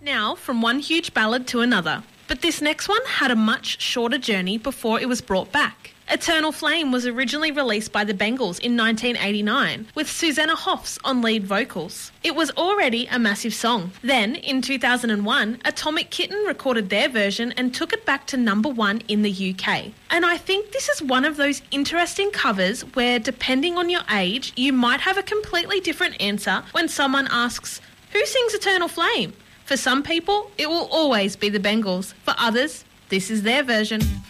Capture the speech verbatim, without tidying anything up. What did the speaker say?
Now, from one huge ballad to another. But this next one had a much shorter journey before it was brought back. Eternal Flame was originally released by the Bengals in nineteen eighty-nine, with Susanna Hoffs on lead vocals. It was already a massive song. Then, in two thousand one, Atomic Kitten recorded their version and took it back to number one in the U K. And I think this is one of those interesting covers where, depending on your age, you might have a completely different answer when someone asks, "Who sings Eternal Flame?" For some people, it will always be the Bengals. For others, this is their version.